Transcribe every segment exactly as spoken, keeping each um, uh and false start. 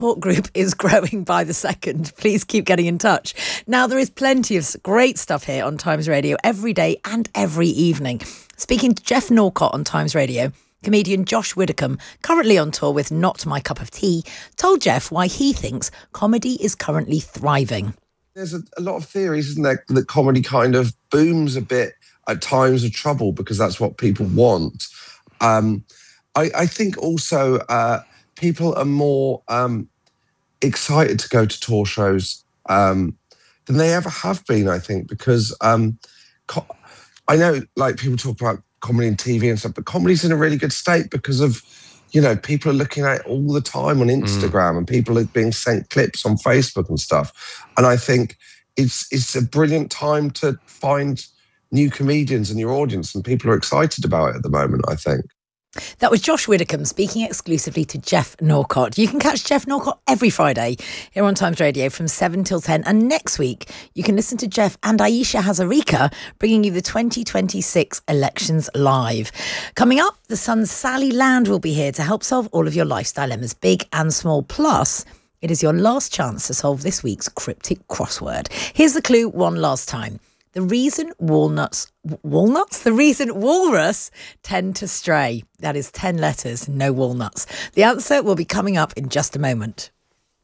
support group is growing by the second. Please keep getting in touch. Now, there is plenty of great stuff here on Times Radio every day and every evening. Speaking to Geoff Norcott on Times Radio, comedian Josh Widdicombe, currently on tour with Not My Cup of Tea, told Geoff why he thinks comedy is currently thriving. There's a, a lot of theories, isn't there, that comedy kind of booms a bit at times of trouble because that's what people want. Um, I, I think also uh, people are more um, excited to go to tour shows um, than they ever have been, I think, because um, co- I know like people talk about comedy and T V and stuff, but comedy's in a really good state because of, you know, people are looking at it all the time on Instagram mm. and people are being sent clips on Facebook and stuff. And I think it's it's a brilliant time to find new comedians in your audience, and people are excited about it at the moment, I think. That was Josh Widdicombe speaking exclusively to Geoff Norcott. You can catch Geoff Norcott every Friday here on Times Radio from seven till ten. And next week, you can listen to Geoff and Ayesha Hazarika bringing you the twenty twenty-six elections live. Coming up, the Sun's Sally Land will be here to help solve all of your lifestyle dilemmas, big and small. Plus, it is your last chance to solve this week's cryptic crossword. Here's the clue one last time. The reason walnuts, walnuts? The reason walrus tend to stray. That is ten letters, no walnuts. The answer will be coming up in just a moment.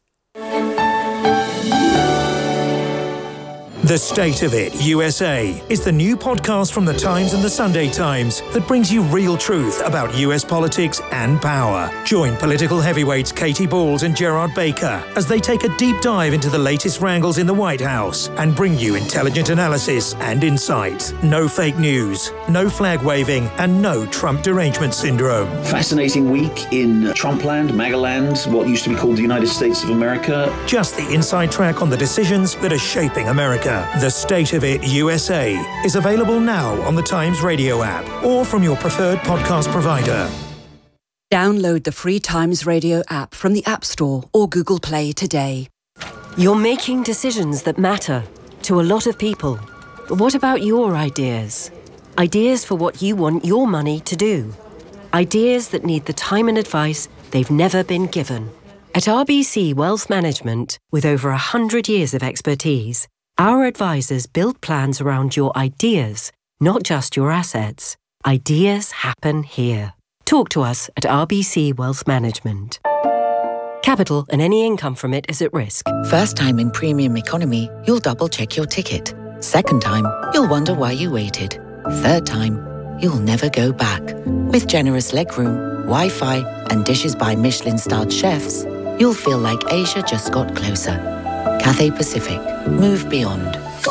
The State of It U S A is the new podcast from The Times and The Sunday Times that brings you real truth about U S politics and power. Join political heavyweights Katie Balls and Gerard Baker as they take a deep dive into the latest wrangles in the White House and bring you intelligent analysis and insight. No fake news, no flag waving, and no Trump derangement syndrome. Fascinating week in Trumpland, MAGAland, what used to be called the United States of America. Just the inside track on the decisions that are shaping America. The State of It U S A is available now on the Times Radio app or from your preferred podcast provider. Download the free Times Radio app from the App Store or Google Play today. You're making decisions that matter to a lot of people. But what about your ideas? Ideas for what you want your money to do. Ideas that need the time and advice they've never been given. At R B C Wealth Management, with over one hundred years of expertise, our advisors build plans around your ideas, not just your assets. Ideas happen here. Talk to us at R B C Wealth Management. Capital and any income from it is at risk. First time in premium economy, you'll double check your ticket. Second time, you'll wonder why you waited. Third time, you'll never go back. With generous legroom, Wi-Fi, and dishes by Michelin-starred chefs, you'll feel like Asia just got closer. Cathay Pacific. Move beyond.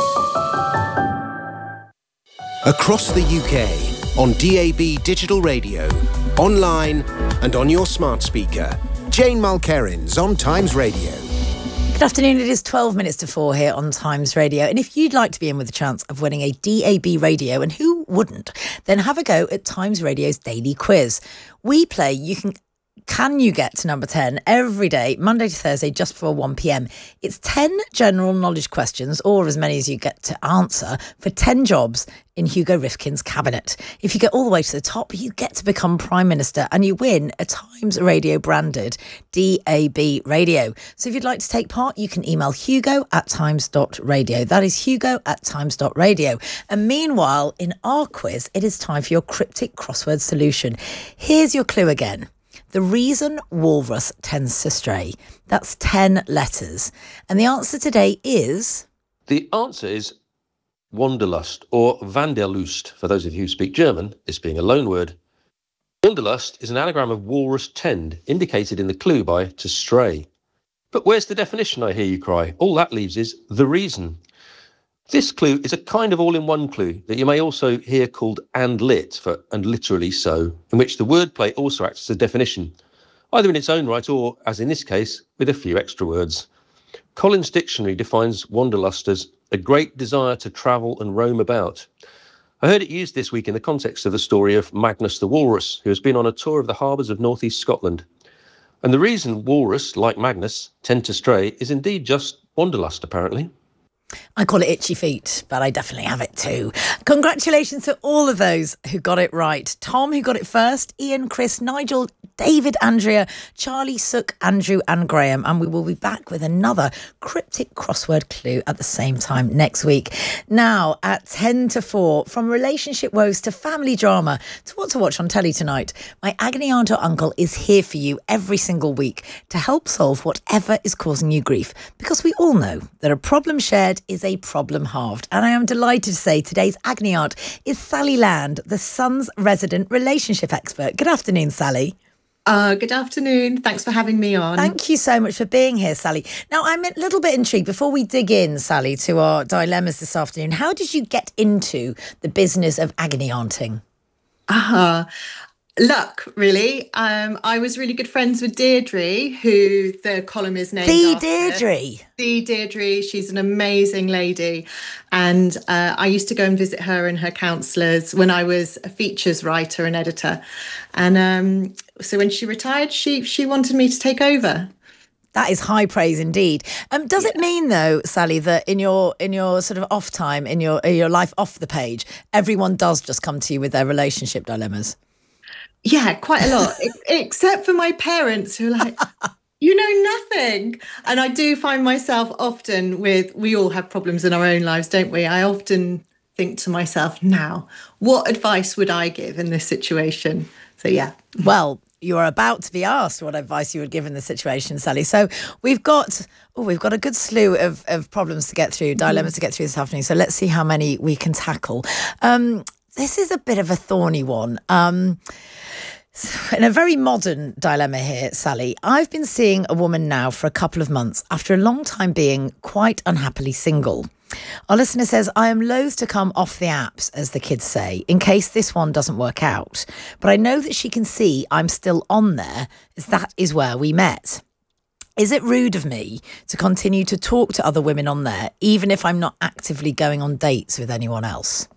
Across the U K, on D A B digital radio, online and on your smart speaker. Jane Mulkerins on Times Radio. Good afternoon, it is twelve minutes to four here on Times Radio. And if you'd like to be in with a chance of winning a D A B radio, and who wouldn't, then have a go at Times Radio's daily quiz. We play, you can... Can you get to number ten every day, Monday to Thursday, just before one p.m? It's ten general knowledge questions, or as many as you get to answer, for ten jobs in Hugo Rifkin's cabinet. If you get all the way to the top, you get to become Prime Minister and you win a Times Radio branded D A B radio. So if you'd like to take part, you can email hugo at times dot radio. That is hugo at times dot radio. And meanwhile, in our quiz, it is time for your cryptic crossword solution. Here's your clue again. The reason walrus tends to stray. That's ten letters. And the answer today is... The answer is Wanderlust, or Wanderlust, for those of you who speak German, this being a loan word. Wanderlust is an anagram of walrus tend, indicated in the clue by to stray. But where's the definition, I hear you cry? All that leaves is the reason. This clue is a kind of all-in-one clue that you may also hear called and lit, for and literally so, in which the wordplay also acts as a definition, either in its own right or, as in this case, with a few extra words. Collins Dictionary defines wanderlust as a great desire to travel and roam about. I heard it used this week in the context of the story of Magnus the Walrus, who has been on a tour of the harbours of northeast Scotland. And the reason walrus, like Magnus, tend to stray is indeed just wanderlust, apparently. I call it itchy feet, but I definitely have it too. Congratulations to all of those who got it right. Tom, who got it first, Ian, Chris, Nigel, David, Andrea, Charlie, Sook, Andrew and Graham. And we will be back with another cryptic crossword clue at the same time next week. Now, at ten to four, from relationship woes to family drama to what to watch on telly tonight, my agony aunt or uncle is here for you every single week to help solve whatever is causing you grief. Because we all know that a problem shared is a problem halved. And I am delighted to say today's agony aunt is Sally Land, the Sun's resident relationship expert. Good afternoon, Sally. Uh, good afternoon. Thanks for having me on. Thank you so much for being here, Sally. Now, I'm a little bit intrigued, before we dig in, Sally, to our dilemmas this afternoon, how did you get into the business of agony aunting? Ah, uh, luck, really. Um, I was really good friends with Deirdre, who the column is named the after. Deirdre. The Deirdre. She's an amazing lady. And uh, I used to go and visit her and her counsellors when I was a features writer and editor. And um, so when she retired, she she wanted me to take over. That is high praise indeed. Um, does yeah. it mean though, Sally, that in your in your sort of off time, in your in your life off the page, everyone does just come to you with their relationship dilemmas? Yeah, quite a lot, except for my parents who are like, you know nothing. And I do find myself often with, we all have problems in our own lives, don't we? I often think to myself, now, what advice would I give in this situation? So, yeah. Well, you are about to be asked what advice you would give in the situation, Sally. So we've got oh, we've got a good slew of, of problems to get through, dilemmas to get through this afternoon. So let's see how many we can tackle. Um, this is a bit of a thorny one. Um In a very modern dilemma here, Sally, I've been seeing a woman now for a couple of months after a long time being quite unhappily single. Our listener says, I am loath to come off the apps, as the kids say, in case this one doesn't work out. But I know that she can see I'm still on there, as that is where we met. Is it rude of me to continue to talk to other women on there, even if I'm not actively going on dates with anyone else?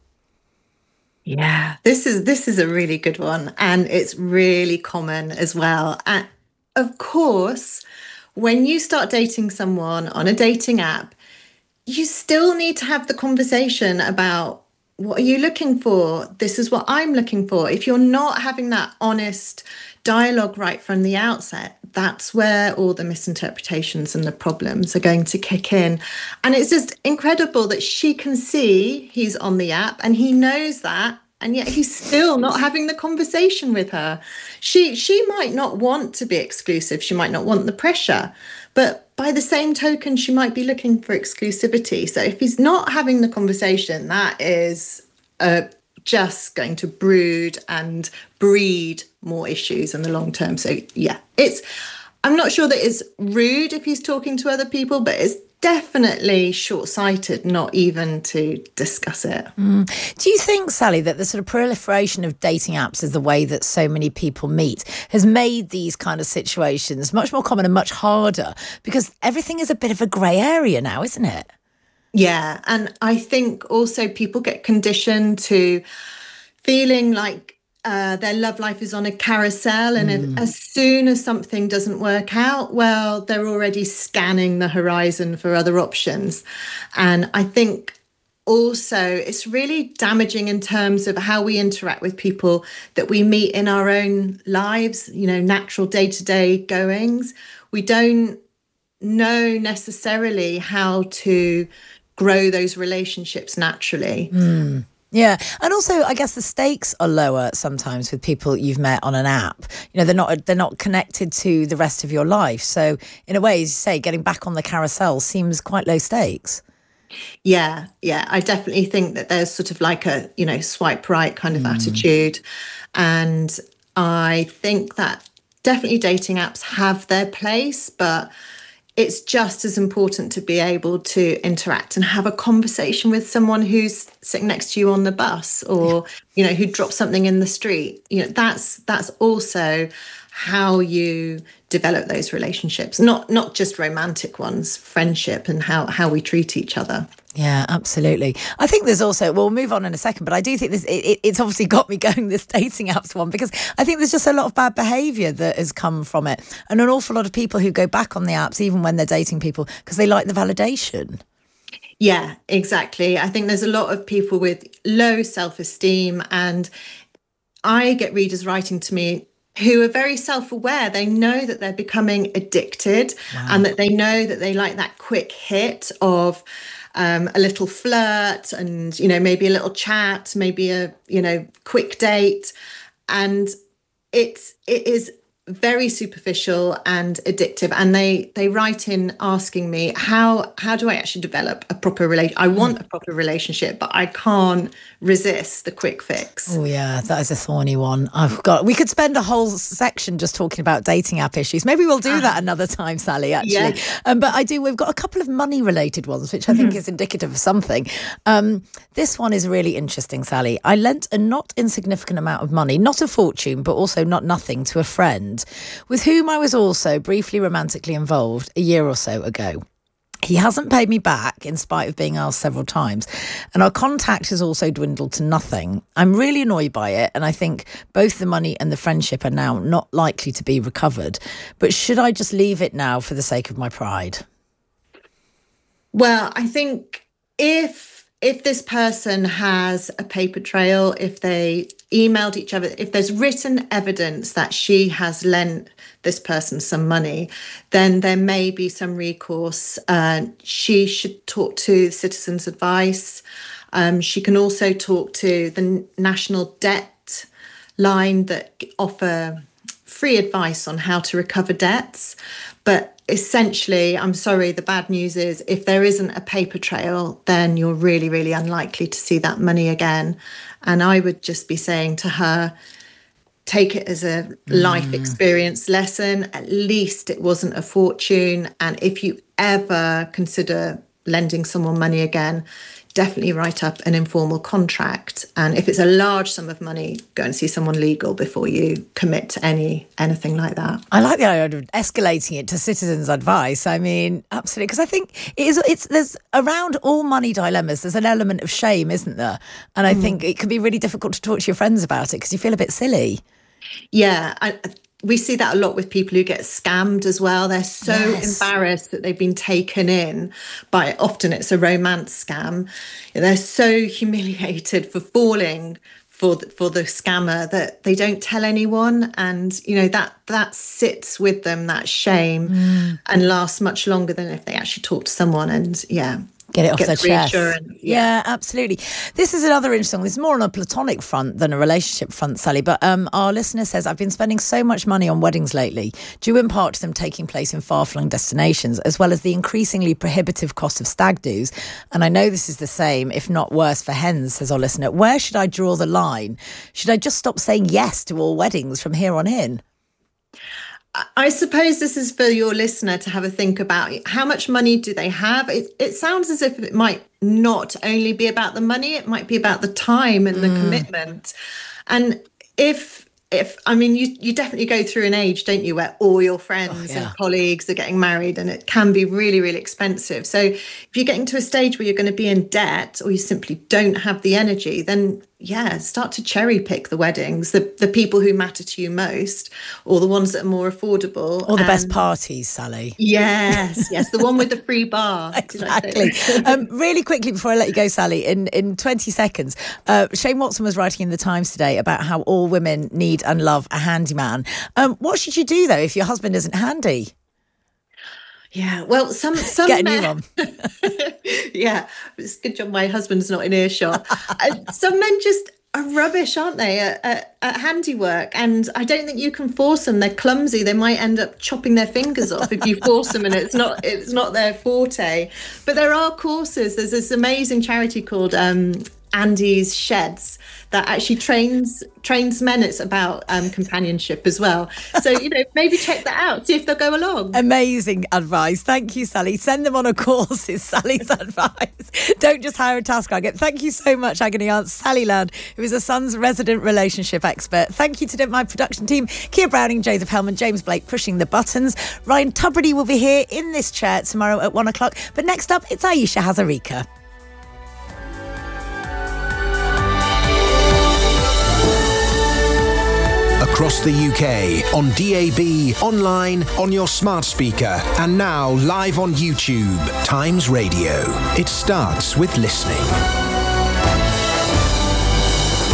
Yeah, this is this is a really good one, and it's really common as well. And of course, when you start dating someone on a dating app, you still need to have the conversation about, what are you looking for? This is what I'm looking for. If you're not having that honest dialogue right from the outset, that's where all the misinterpretations and the problems are going to kick in. And it's just incredible that she can see he's on the app and he knows that, and yet he's still not having the conversation with her. She she might not want to be exclusive. She might not want the pressure. But by the same token, she might be looking for exclusivity. So if he's not having the conversation, that is uh, just going to brood and breed more issues in the long term. So yeah, it's, I'm not sure that it's rude if he's talking to other people, but it's definitely short-sighted not even to discuss it. Mm. Do you think, Sally, that the sort of proliferation of dating apps as the way that so many people meet has made these kind of situations much more common and much harder? Because everything is a bit of a grey area now, isn't it? Yeah, and I think also people get conditioned to feeling like Uh, their love life is on a carousel, and mm. if, as soon as something doesn't work out, well, they're already scanning the horizon for other options. And I think also it's really damaging in terms of how we interact with people that we meet in our own lives, you know, natural day-to-day goings. We don't know necessarily how to grow those relationships naturally. Mm. Yeah. And also, I guess the stakes are lower sometimes with people you've met on an app. You know, they're not they're not connected to the rest of your life. So in a way, as you say, getting back on the carousel seems quite low stakes. Yeah, yeah. I definitely think that there's sort of like a, you know, swipe right kind of mm. attitude. And I think that definitely dating apps have their place, but it's just as important to be able to interact and have a conversation with someone who's sitting next to you on the bus, or, you know, who drops something in the street. You know, that's that's also how you develop those relationships, not not just romantic ones, friendship, and how, how we treat each other. Yeah, absolutely. I think there's also, we'll move on in a second, but I do think this, it, it's obviously got me going, this dating apps one, because I think there's just a lot of bad behaviour that has come from it. And an awful lot of people who go back on the apps, even when they're dating people, because they like the validation. Yeah, exactly. I think there's a lot of people with low self-esteem, and I get readers writing to me who are very self-aware. They know that they're becoming addicted, wow. and that they know that they like that quick hit of um, a little flirt and, you know, maybe a little chat, maybe a, you know, quick date. And it's, it is very superficial and addictive, and they they write in asking me how how do I actually develop a proper relation. I want a proper relationship, but I can't resist the quick fix. Oh yeah, that is a thorny one. I've got we could spend a whole section just talking about dating app issues. Maybe we'll do that another time, Sally, actually. Yeah. Um, but I do we've got a couple of money related ones which I think mm-hmm. is indicative of something. Um, this one is really interesting, Sally. I lent a not insignificant amount of money, not a fortune, but also not nothing, to a friend with whom I was also briefly romantically involved a year or so ago. He hasn't paid me back in spite of being asked several times, and our contact has also dwindled to nothing. I'm really annoyed by it, and I think both the money and the friendship are now not likely to be recovered. But should I just leave it now for the sake of my pride? Well, I think if if this person has a paper trail, if they emailed each other, if there's written evidence that she has lent this person some money, then there may be some recourse. Uh, she should talk to Citizens Advice. Um, she can also talk to the National Debt Line that offer free advice on how to recover debts. But essentially, I'm sorry, the bad news is if there isn't a paper trail, then you're really, really unlikely to see that money again. And I would just be saying to her, take it as a life mm. experience lesson. At least it wasn't a fortune. And if you ever consider lending someone money again, definitely write up an informal contract. And if it's a large sum of money, go and see someone legal before you commit to any anything like that. I like the idea of escalating it to Citizens Advice. I mean, absolutely, because I think it is. It's there's around all money dilemmas, there's an element of shame, isn't there? And I mm. think it can be really difficult to talk to your friends about it because you feel a bit silly. Yeah, I, we see that a lot with people who get scammed as well. They're so yes. embarrassed that they've been taken in by, often it's a romance scam. They're so humiliated for falling for the, for the scammer that they don't tell anyone. And, you know, that that sits with them, that shame, mm. and lasts much longer than if they actually talk to someone and, yeah. Get it off their chest. Yeah. yeah, absolutely. This is another interesting one. This is more on a platonic front than a relationship front, Sally. But um, our listener says, I've been spending so much money on weddings lately, due in part to them taking place in far-flung destinations, as well as the increasingly prohibitive cost of stag do's. And I know this is the same, if not worse, for hens, says our listener. Where should I draw the line? Should I just stop saying yes to all weddings from here on in? I suppose this is for your listener to have a think about. How much money do they have? It, it sounds as if it might not only be about the money, it might be about the time and the mm. commitment. And if, if I mean, you, you definitely go through an age, don't you, where all your friends oh, yeah. and colleagues are getting married, and it can be really, really expensive. So if you're getting to a stage where you're going to be in debt, or you simply don't have the energy, then yeah, start to cherry pick the weddings, the, the people who matter to you most, or the ones that are more affordable. Or the and, best parties, Sally. Yes, yes, the one with the free bar. Exactly. um, really quickly before I let you go, Sally, in, in twenty seconds, uh, Shane Watson was writing in the Times today about how all women need and love a handyman. Um, what should you do, though, if your husband isn't handy? Yeah, well, some some get a men, new one. yeah, it's a good job my husband's not in earshot. uh, some men just are rubbish, aren't they, at, at, at handiwork? And I don't think you can force them. They're clumsy. They might end up chopping their fingers off if you force them, and it's not it's not their forte. But there are courses. There's this amazing charity called um, Andy's Sheds that actually trains trains men. It's about um, companionship as well. So, you know, maybe check that out, see if they'll go along. Amazing advice. Thank you, Sally. Send them on a course, is Sally's advice. Don't just hire a task target. Thank you so much, Agony Aunt Sally Land, who is a Sun's resident relationship expert. Thank you to my production team, Kia Browning, Joseph Hellman, James Blake pushing the buttons. Ryan Tubridy will be here in this chair tomorrow at one o'clock. But next up, it's Ayesha Hazarika. Across the U K, on D A B, online, on your smart speaker, and now live on YouTube. Times Radio. It starts with listening.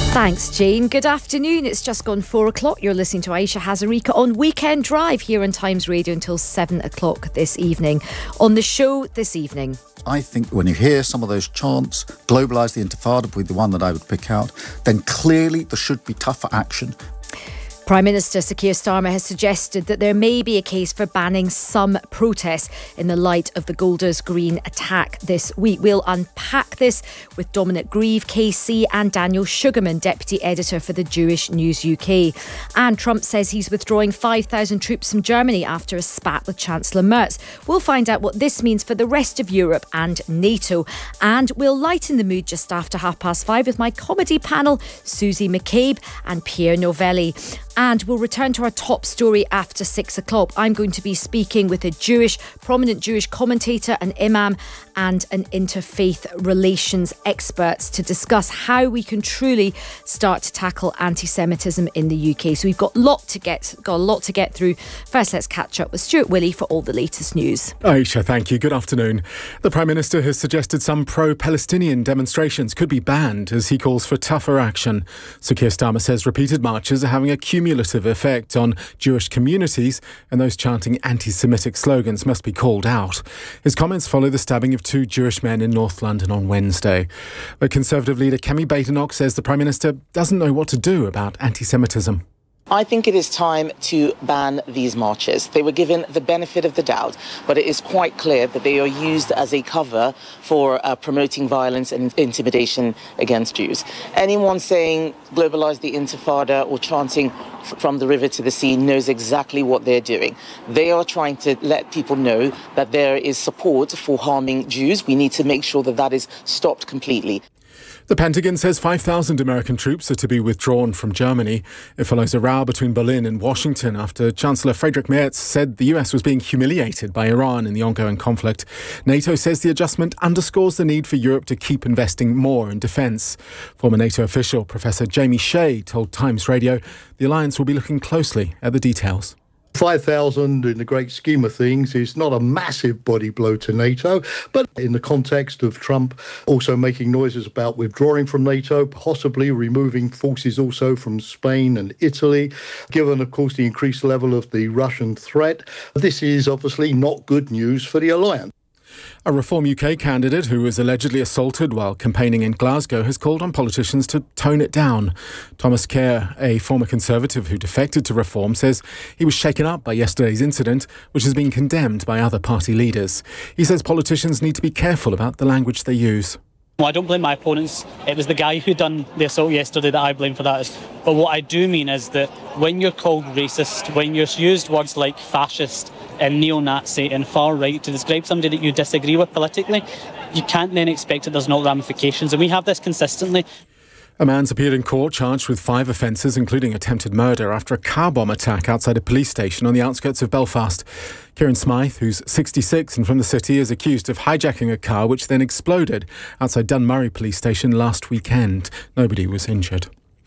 Thanks, Jane. Good afternoon. It's just gone four o'clock. You're listening to Aisha Hazarika on Weekend Drive here on Times Radio until seven o'clock this evening. On the show this evening, I think when you hear some of those chants, globalise the intifada would be the one that I would pick out, then clearly there should be tougher action. Prime Minister Sir Keir Starmer has suggested that there may be a case for banning some protests in the light of the Golders Green attack this week. We'll unpack this with Dominic Grieve, K C, and Daniel Sugarman, Deputy Editor for the Jewish News U K. And Trump says he's withdrawing five thousand troops from Germany after a spat with Chancellor Merz. We'll find out what this means for the rest of Europe and NATO. And we'll lighten the mood just after half past five with my comedy panel, Susie McCabe and Pierre Novelli. And we'll return to our top story after six o'clock. I'm going to be speaking with a Jewish, prominent Jewish commentator, an imam and an interfaith relations expert to discuss how we can truly start to tackle anti-Semitism in the U K. So we've got a lot to get, got a lot to get through. First, let's catch up with Stuart Willey for all the latest news. Aisha, thank you. Good afternoon. The Prime Minister has suggested some pro-Palestinian demonstrations could be banned as he calls for tougher action. Sir Keir Starmer says repeated marches are having a cumulative effect on Jewish communities and those chanting anti-Semitic slogans must be called out. His comments follow the stabbing of two Jewish men in North London on Wednesday. The Conservative leader Kemi Badenoch says the Prime Minister doesn't know what to do about anti-Semitism. I think it is time to ban these marches. They were given the benefit of the doubt, but it is quite clear that they are used as a cover for uh, promoting violence and intimidation against Jews. Anyone saying globalise the intifada or chanting f- from the river to the sea knows exactly what they're doing. They are trying to let people know that there is support for harming Jews. We need to make sure that that is stopped completely. The Pentagon says five thousand American troops are to be withdrawn from Germany. It follows a row between Berlin and Washington after Chancellor Friedrich Merz said the U S was being humiliated by Iran in the ongoing conflict. NATO says the adjustment underscores the need for Europe to keep investing more in defence. Former NATO official Professor Jamie Shea told Times Radio the alliance will be looking closely at the details. five thousand in the great scheme of things is not a massive body blow to NATO, but in the context of Trump also making noises about withdrawing from NATO, possibly removing forces also from Spain and Italy, given, of course, the increased level of the Russian threat, this is obviously not good news for the alliance. A Reform U K candidate who was allegedly assaulted while campaigning in Glasgow has called on politicians to tone it down. Thomas Kerr, a former Conservative who defected to Reform, says he was shaken up by yesterday's incident, which has been condemned by other party leaders. He says politicians need to be careful about the language they use. Well, I don't blame my opponents. It was the guy who done the assault yesterday that I blame for that. But what I do mean is that when you're called racist, when you're used words like fascist and neo-Nazi and far right to describe somebody that you disagree with politically, you can't then expect that there's no ramifications. And we have this consistently. A man's appeared in court charged with five offences, including attempted murder, after a car bomb attack outside a police station on the outskirts of Belfast. Kieran Smythe, who's sixty-six and from the city, is accused of hijacking a car which then exploded outside Dunmurry police station last weekend. Nobody was injured.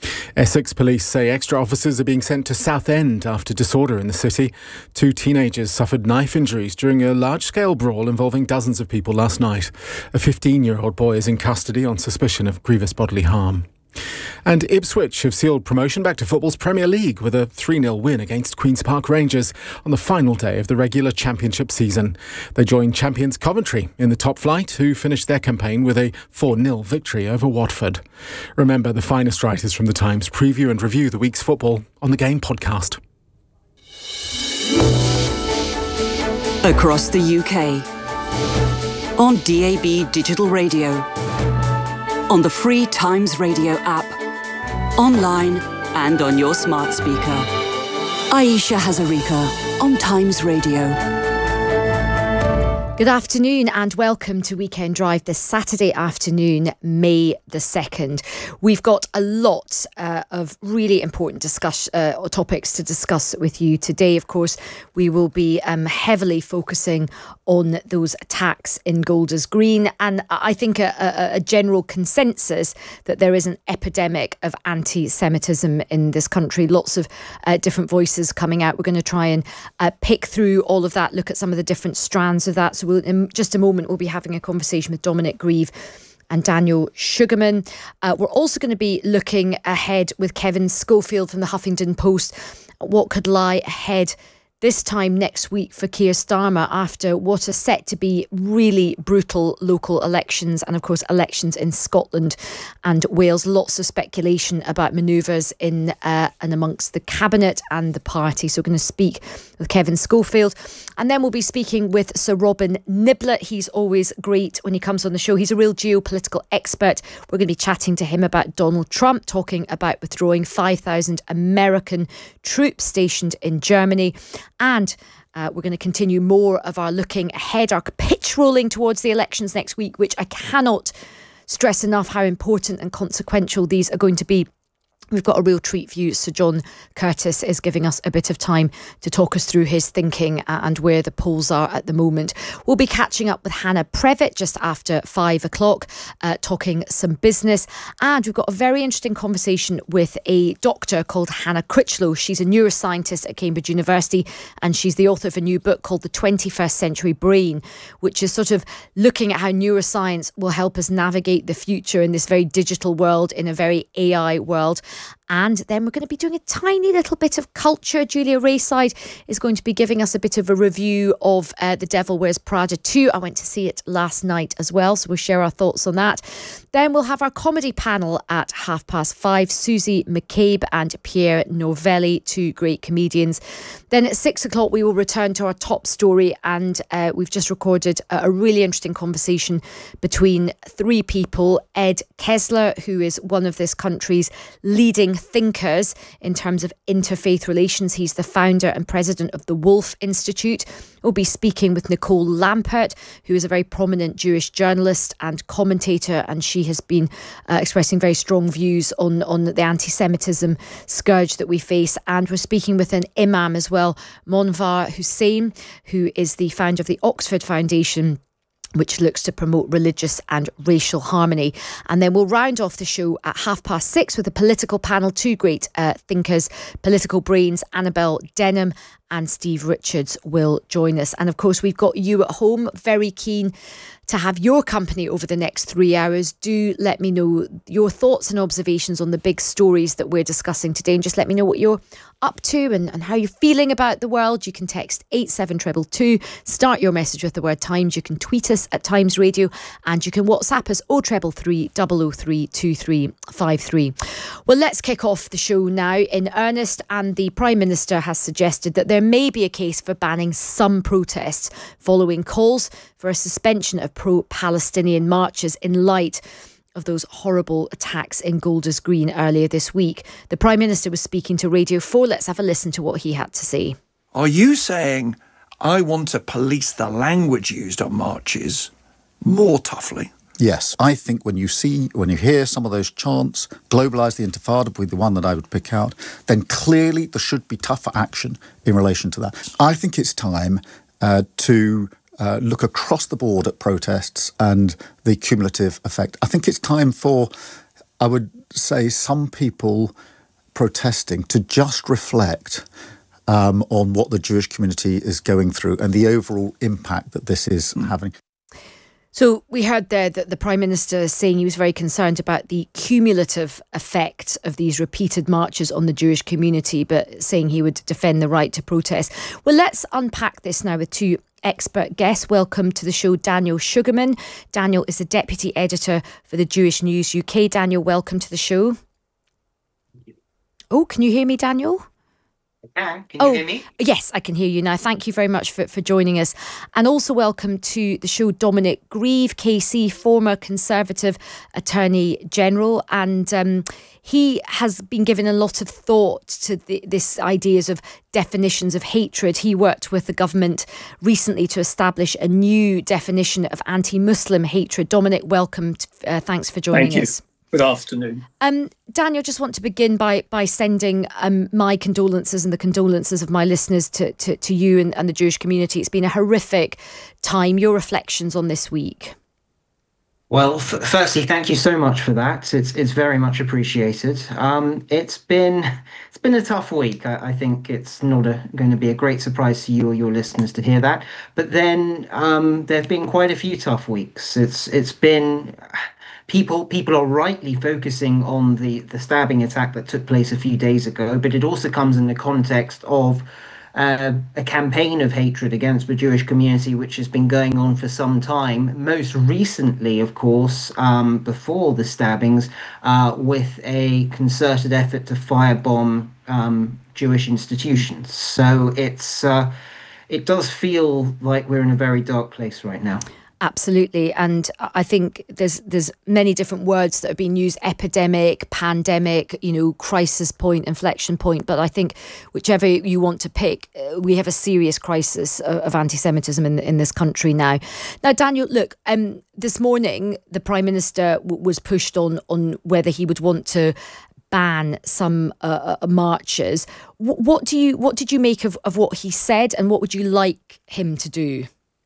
Essex police say extra officers are being sent to Southend after disorder in the city. Two teenagers suffered knife injuries during a large-scale brawl involving dozens of people last night. A fifteen-year-old boy is in custody on suspicion of grievous bodily harm. And Ipswich have sealed promotion back to football's Premier League with a three nil win against Queen's Park Rangers on the final day of the regular championship season. They joined champions Coventry in the top flight, who finished their campaign with a four nil victory over Watford. Remember, the finest writers from The Times preview and review the week's football on The Game podcast. Across the U K, on D A B Digital Radio, on the free Times Radio app, online and on your smart speaker. Aisha Hazarika on Times Radio. Good afternoon and welcome to Weekend Drive this Saturday afternoon, May the second. We've got a lot uh, of really important discuss, uh, topics to discuss with you today. Of course, we will be um, heavily focusing on those attacks in Golders Green, and I think a, a, a general consensus that there is an epidemic of anti-Semitism in this country. Lots of uh, different voices coming out. We're going to try and uh, pick through all of that, look at some of the different strands of that. So we'll, in just a moment, we'll be having a conversation with Dominic Grieve and Daniel Sugarman. Uh, we're also going to be looking ahead with Kevin Schofield from the Huffington Post, what could lie ahead this time next week for Keir Starmer after what are set to be really brutal local elections and, of course, elections in Scotland and Wales. Lots of speculation about manoeuvres in uh, and amongst the cabinet and the party. So we're going to speak with Kevin Schofield. And then we'll be speaking with Sir Robin Niblett. He's always great when he comes on the show. He's a real geopolitical expert. We're going to be chatting to him about Donald Trump, talking about withdrawing five thousand American troops stationed in Germany. And uh, we're going to continue more of our looking ahead, our pitch rolling towards the elections next week, which I cannot stress enough how important and consequential these are going to be. We've got a real treat for you. Sir John Curtis is giving us a bit of time to talk us through his thinking and where the polls are at the moment. We'll be catching up with Hannah Previtt just after five o'clock, uh, talking some business. And we've got a very interesting conversation with a doctor called Hannah Critchlow. She's a neuroscientist at Cambridge University, and she's the author of a new book called The twenty-first Century Brain, which is sort of looking at how neuroscience will help us navigate the future in this very digital world, in a very A I world. And then we're going to be doing a tiny little bit of culture. Julia Rayside is going to be giving us a bit of a review of uh, The Devil Wears Prada two. I went to see it last night as well, so we'll share our thoughts on that. Then we'll have our comedy panel at half past five. Susie McCabe and Pierre Novelli, two great comedians. Then at six o'clock, we will return to our top story, and uh, we've just recorded a, a really interesting conversation between three people. Ed Kessler, who is one of this country's leading thinkers in terms of interfaith relations. He's the founder and president of the Wolf Institute. We'll be speaking with Nicole Lampert, who is a very prominent Jewish journalist and commentator, and she has been uh, expressing very strong views on, on the anti-Semitism scourge that we face. And we're speaking with an imam as well, Monvar Hussain, who is the founder of the Oxford Foundation, which looks to promote religious and racial harmony. And then we'll round off the show at half past six with a political panel, two great uh, thinkers, political brains, Annabel Denham and Steve Richards will join us. And of course, we've got you at home, very keen to have your company over the next three hours. Do let me know your thoughts and observations on the big stories that we're discussing today, and just let me know what you're up to and, and how you're feeling about the world. You can text eight seven two two two, start your message with the word Times. You can tweet us at Times Radio, and you can WhatsApp us oh three three three, double oh three, two three five three. Well, let's kick off the show now in earnest, and the Prime Minister has suggested that there may be a case for banning some protests following calls for a suspension of pro-Palestinian marches in light of those horrible attacks in Golders Green earlier this week. The Prime Minister was speaking to Radio four. Let's have a listen to what he had to say. Are you saying I want to police the language used on marches more toughly? Yes, I think when you see, when you hear some of those chants, globalise the Intifada would be the one that I would pick out, then clearly there should be tougher action in relation to that. I think it's time uh, to uh, look across the board at protests and the cumulative effect. I think it's time for, I would say, some people protesting to just reflect um, on what the Jewish community is going through and the overall impact that this is mm. having. So we heard there that the Prime Minister saying he was very concerned about the cumulative effect of these repeated marches on the Jewish community, but saying he would defend the right to protest. Well, let's unpack this now with two expert guests. Welcome to the show, Daniel Sugarman. Daniel is the Deputy Editor for the Jewish News U K. Daniel, welcome to the show. Oh, can you hear me, Daniel? Can, can you oh, hear me? Yes, I can hear you now. Thank you very much for, for joining us. And also welcome to the show Dominic Grieve, K C, former Conservative Attorney General. And um, he has been given a lot of thought to the, this ideas of definitions of hatred. He worked with the government recently to establish a new definition of anti-Muslim hatred. Dominic, welcome. To, uh, thanks for joining Thank you. us. Good afternoon. Um, Daniel, just want to begin by by sending um, my condolences and the condolences of my listeners to, to, to you and, and the Jewish community. It's been a horrific time. Your reflections on this week? Well, f- firstly, thank you so much for that. It's it's very much appreciated. Um, it's been it's been a tough week. I, I think it's not a, going to be a great surprise to you or your listeners to hear that. But then um, there have been quite a few tough weeks. It's it's been people people are rightly focusing on the, the stabbing attack that took place a few days ago, but it also comes in the context of uh, a campaign of hatred against the Jewish community, which has been going on for some time. Most recently, of course, um, before the stabbings, uh, with a concerted effort to firebomb um, Jewish institutions. So it's uh, it does feel like we're in a very dark place right now. Absolutely. And I think there's there's many different words that have been used: epidemic, pandemic, you know, crisis point, inflection point. But I think whichever you want to pick, we have a serious crisis of anti-Semitism in, in this country now. Now, Daniel, look, um, this morning, the Prime Minister w- was pushed on on whether he would want to ban some uh, uh, marches. W- what do you what did you make of, of what he said, and what would you like him to do?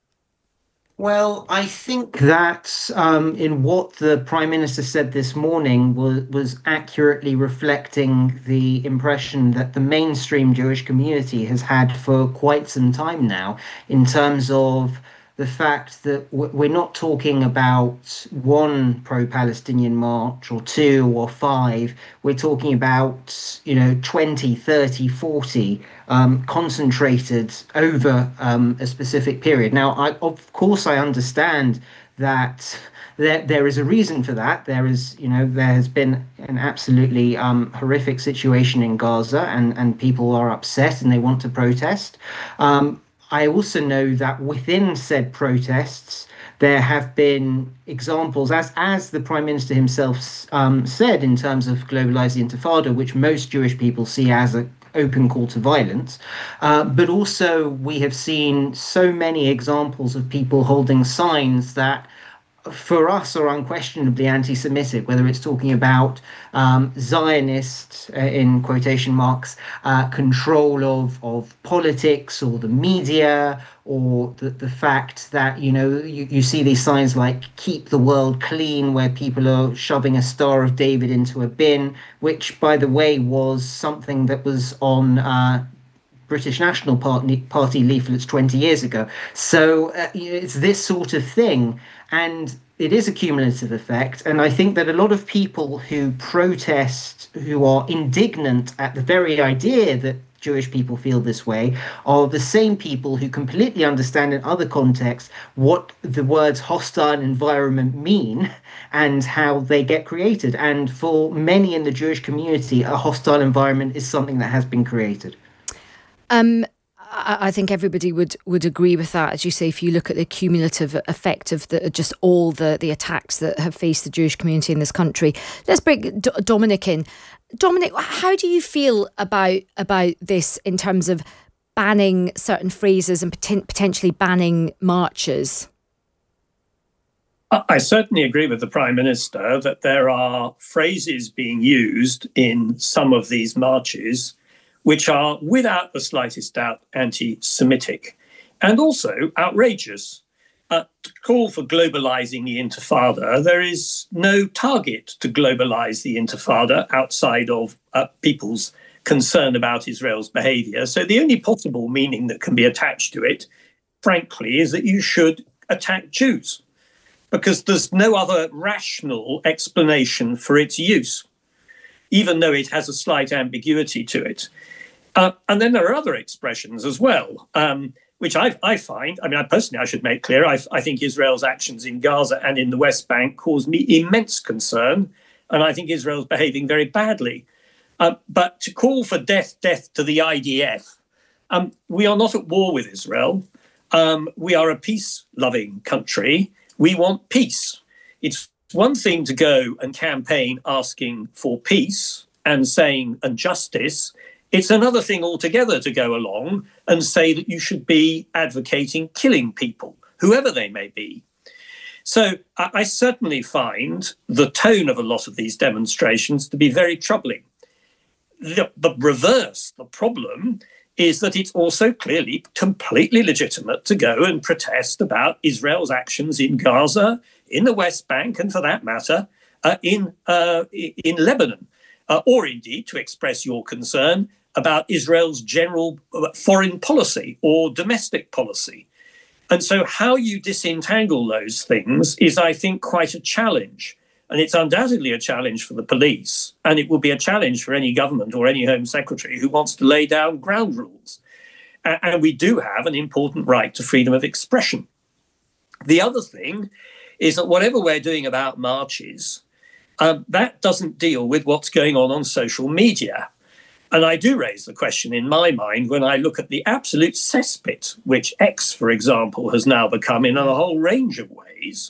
Well, I think that um, in what the Prime Minister said this morning was, was accurately reflecting the impression that the mainstream Jewish community has had for quite some time now, in terms of the fact that we're not talking about one pro-Palestinian march or two or five. We're talking about, you know, twenty, thirty, forty um, concentrated over um, a specific period. Now, I, of course, I understand that there, there is a reason for that. There is, you know, there has been an absolutely um, horrific situation in Gaza, and, and people are upset and they want to protest. Um, I also know that within said protests, there have been examples, as as the Prime Minister himself um, said, in terms of Globalize the Intifada, which most Jewish people see as an open call to violence. Uh, but also we have seen so many examples of people holding signs that for us are unquestionably anti-Semitic, whether it's talking about um, Zionist, uh, in quotation marks, uh, control of, of politics or the media, or the, the fact that, you know, you, you see these signs like keep the world clean, where people are shoving a Star of David into a bin, which, by the way, was something that was on uh, British National Party, Party leaflets twenty years ago. So uh, it's this sort of thing. And it is a cumulative effect. And I think that a lot of people who protest, who are indignant at the very idea that Jewish people feel this way, are the same people who completely understand in other contexts what the words hostile environment mean and how they get created. And for many in the Jewish community, a hostile environment is something that has been created. Um. I think everybody would, would agree with that. As you say, if you look at the cumulative effect of the, just all the, the attacks that have faced the Jewish community in this country. Let's bring D- Dominic in. Dominic, how do you feel about about this in terms of banning certain phrases and poten- potentially banning marches? I certainly agree with the Prime Minister that there are phrases being used in some of these marches which are, without the slightest doubt, anti-Semitic and also outrageous. Uh, to call for globalising the Intifada, there is no target to globalise the Intifada outside of uh, people's concern about Israel's behaviour. So the only possible meaning that can be attached to it, frankly, is that you should attack Jews, because there's no other rational explanation for its use, even though it has a slight ambiguity to it. Uh, and then there are other expressions as well, um, which I, I find, I mean, I personally, I should make clear, I, I think Israel's actions in Gaza and in the West Bank cause me immense concern, and I think Israel's behaving very badly. Uh, but to call for death, death to the I D F, um, we are not at war with Israel. Um, we are a peace-loving country. We want peace. It's one thing to go and campaign asking for peace and saying and justice. It's another thing altogether to go along and say that you should be advocating killing people, whoever they may be. So I, I certainly find the tone of a lot of these demonstrations to be very troubling. The, the reverse, the problem, is that it's also clearly completely legitimate to go and protest about Israel's actions in Gaza, in the West Bank, and for that matter, uh, in, uh, in Lebanon. Uh, or indeed to express your concern about Israel's general foreign policy or domestic policy. And so how you disentangle those things is, I think, quite a challenge. And it's undoubtedly a challenge for the police, and it will be a challenge for any government or any Home Secretary who wants to lay down ground rules. And we do have an important right to freedom of expression. The other thing is that whatever we're doing about marches, uh, that doesn't deal with what's going on on social media. And I do raise the question in my mind when I look at the absolute cesspit, which X, for example, has now become in a whole range of ways,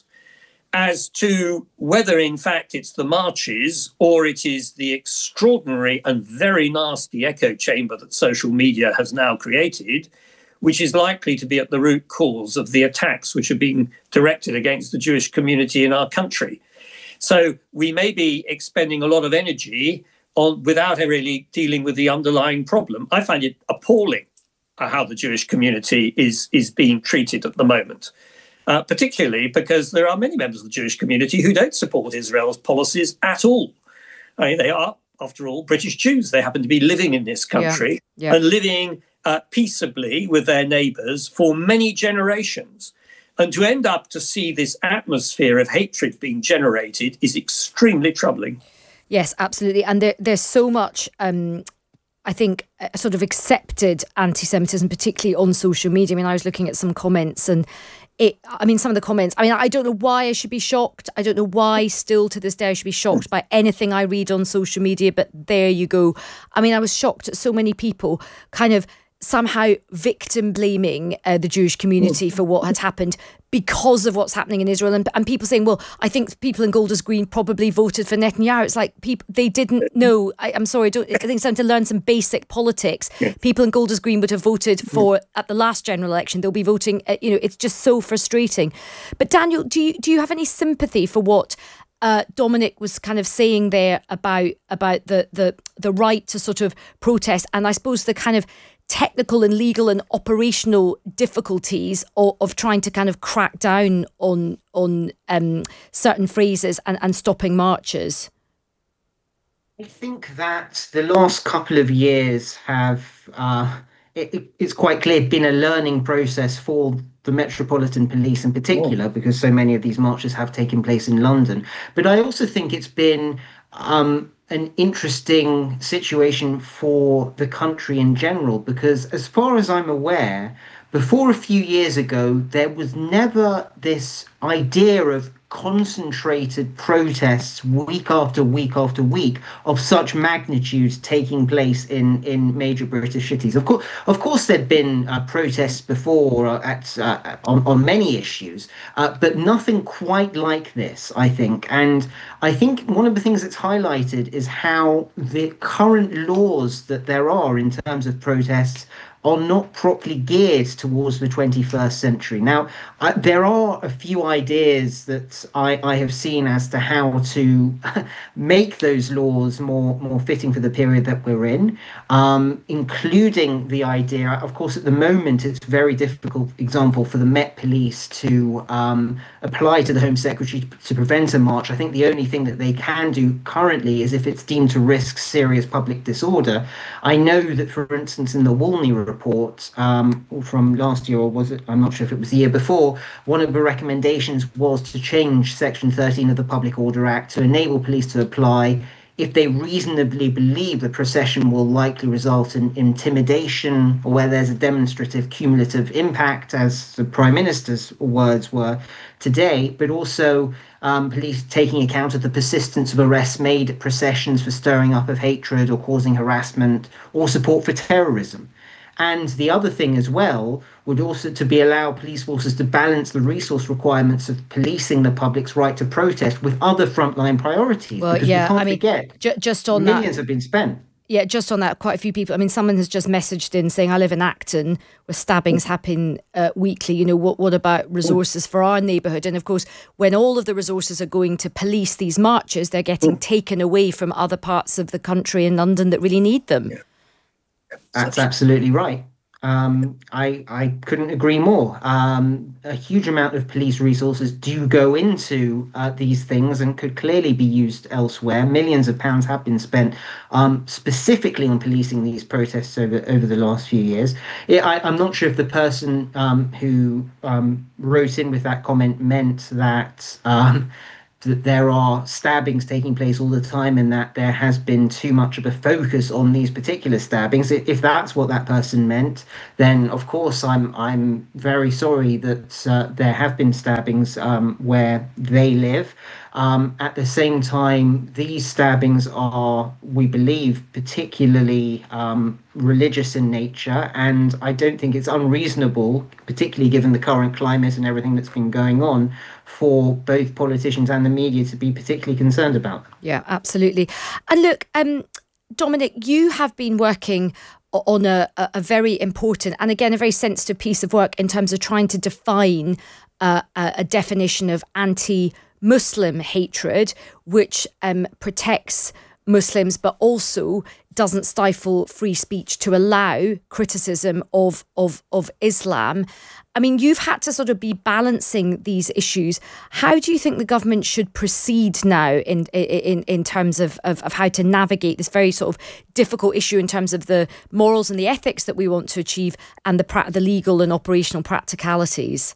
as to whether, in fact, it's the marches or it is the extraordinary and very nasty echo chamber that social media has now created, which is likely to be at the root cause of the attacks which are being directed against the Jewish community in our country. So we may be expending a lot of energy on without really dealing with the underlying problem. I find it appalling uh, how the Jewish community is, is being treated at the moment. Uh, particularly because there are many members of the Jewish community who don't support Israel's policies at all. I mean, they are, after all, British Jews. They happen to be living in this country yeah, yeah. and living uh, peaceably with their neighbours for many generations. And to end up to see this atmosphere of hatred being generated is extremely troubling. Yes, absolutely. And there, there's so much... Um I think, uh, sort of accepted anti-Semitism, particularly on social media. I mean, I was looking at some comments and it, I mean, some of the comments, I mean, I don't know why I should be shocked. I don't know why still to this day I should be shocked by anything I read on social media, but there you go. I mean, I was shocked at so many people kind of somehow victim blaming uh, the Jewish community for what had happened because of what's happening in Israel, and, and people saying, well, I think people in Golders Green probably voted for Netanyahu. It's like people, they didn't know. I, I'm sorry, I, don't, I think it's time to learn some basic politics. People in Golders Green would have voted for at the last general election. They'll be voting, uh, you know, it's just so frustrating. But Daniel, do you do you have any sympathy for what Uh, Dominic was kind of saying there about about the, the the right to sort of protest, and I suppose the kind of technical and legal and operational difficulties of, of trying to kind of crack down on on um, certain phrases and, and stopping marches? I think that the last couple of years have, uh, it, it, it's quite clear, been a learning process for the Metropolitan Police in particular, because so many of these marches have taken place in London. But I also think it's been um, an interesting situation for the country in general, because as far as I'm aware, before a few years ago, there was never this idea of concentrated protests week after week after week of such magnitude taking place in, in major British cities. Of course, of course, there'd been uh, protests before at uh, on, on many issues, uh, but nothing quite like this, I think. And I think one of the things that's highlighted is how the current laws that there are in terms of protests are not properly geared towards the twenty-first century. Now, uh, there are a few ideas that I, I have seen as to how to make those laws more, more fitting for the period that we're in, um, including the idea, of course, at the moment, it's a very difficult example for the Met Police to um, apply to the Home Secretary to, to prevent a march. I think the only thing that they can do currently is if it's deemed to risk serious public disorder. I know that, for instance, in the Wolney report, report um, from last year, or was it, I'm not sure if it was the year before, one of the recommendations was to change Section thirteen of the Public Order Act to enable police to apply if they reasonably believe the procession will likely result in intimidation, or where there's a demonstrative cumulative impact, as the Prime Minister's words were today, but also um, police taking account of the persistence of arrests made at processions for stirring up of hatred or causing harassment or support for terrorism. And the other thing as well would also to be allow police forces to balance the resource requirements of policing the public's right to protest with other frontline priorities. Well, because yeah, we can't I mean, forget, ju- just on millions that, have been spent. Yeah, just on that, quite a few people. I mean, someone has just messaged in saying, I live in Acton, where stabbings happen uh, weekly. You know, what, what about resources for our neighbourhood? And of course, when all of the resources are going to police these marches, they're getting taken away from other parts of the country in London that really need them. Yeah. That's absolutely right. Um, I, I couldn't agree more. Um, a huge amount of police resources do go into uh, these things and could clearly be used elsewhere. Millions of pounds have been spent um, specifically on policing these protests over, over the last few years. It, I, I'm not sure if the person um, who um, wrote in with that comment meant that um, that there are stabbings taking place all the time and that there has been too much of a focus on these particular stabbings. If that's what that person meant, then of course I'm I'm very sorry that uh, there have been stabbings um, where they live. Um, at the same time, these stabbings are, we believe, particularly um, religious in nature, and I don't think it's unreasonable, particularly given the current climate and everything that's been going on, for both politicians and the media to be particularly concerned about. Yeah, absolutely. And look, um, Dominic, you have been working on a, a very important and, again, a very sensitive piece of work in terms of trying to define uh, a, a definition of anti Muslim hatred, which um, protects Muslims but also doesn't stifle free speech to allow criticism of, of, of Islam. I mean, you've had to sort of be balancing these issues. How do you think the government should proceed now in in, in terms of, of, of how to navigate this very sort of difficult issue in terms of the morals and the ethics that we want to achieve and the, pra- the legal and operational practicalities?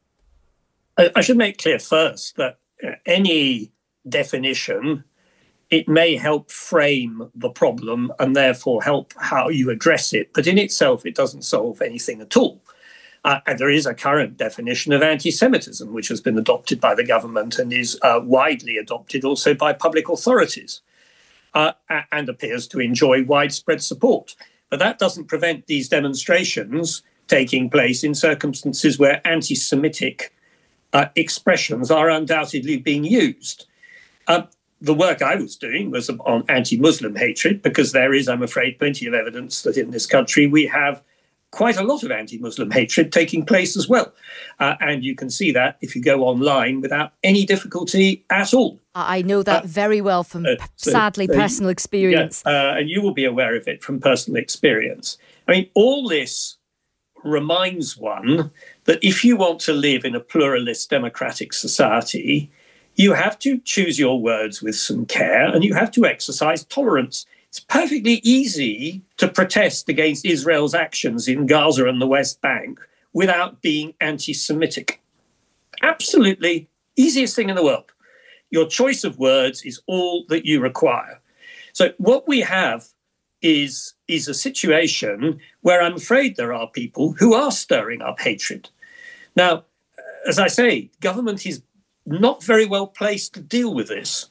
I, I should make clear first that any definition, it may help frame the problem and therefore help how you address it. But in itself, it doesn't solve anything at all. Uh, and there is a current definition of anti-Semitism, which has been adopted by the government and is uh, widely adopted also by public authorities uh, and appears to enjoy widespread support. But that doesn't prevent these demonstrations taking place in circumstances where anti-Semitic Uh, expressions are undoubtedly being used. Uh, the work I was doing was on anti-Muslim hatred, because there is, I'm afraid, plenty of evidence that in this country we have quite a lot of anti-Muslim hatred taking place as well. Uh, and you can see that if you go online without any difficulty at all. I know that uh, very well from, uh, so, sadly, uh, personal experience. Yeah, uh, and you will be aware of it from personal experience. I mean, all this reminds one that if you want to live in a pluralist democratic society, you have to choose your words with some care and you have to exercise tolerance. It's perfectly easy to protest against Israel's actions in Gaza and the West Bank without being anti-Semitic. Absolutely easiest thing in the world. Your choice of words is all that you require. So what we have is, is a situation where I'm afraid there are people who are stirring up hatred. Now, as I say, government is not very well placed to deal with this